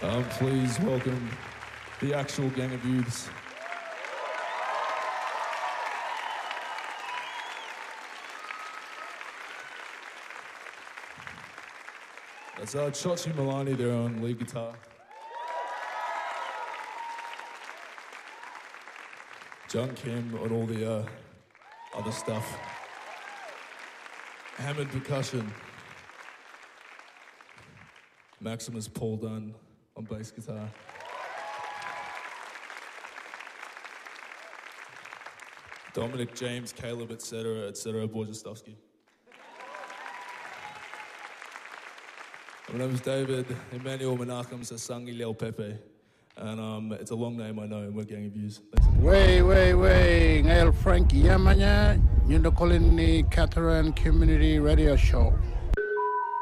Please welcome the actual Gang of Youths. That's Chotchi Milani there on lead guitar. John Kim on all the other stuff. Hammond percussion. Maximus Paul Dunn on bass guitar. Dominic, James, Caleb, etc., Borjestowski. My name is David Emmanuel Menachem Sasangi Leo Pepe, and it's a long name, I know, and we're Gang of Youths. Way, Ngail Frank Yamanya, you're calling the Catherine Community Radio Show.